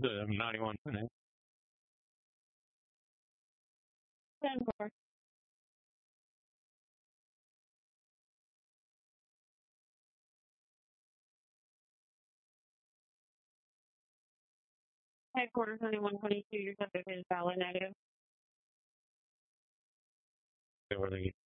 The 91. Encore. Headquarters 9122, your subject is valid negative. They were the